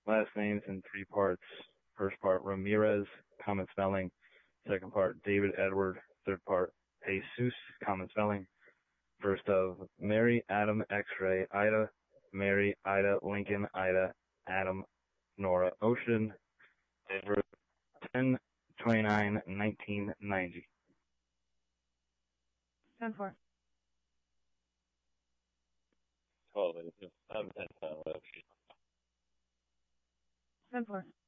Last names in three parts. First part, Ramirez, common spelling. Second part, David Edward. Third part, Jesus, common spelling. First of Mary, Adam, X-ray, Ida, Mary, Ida, Lincoln, Ida, Adam, Nora, Ocean. Denver, 10/29/1990. 10-4. 12. I'm 10. 10-4.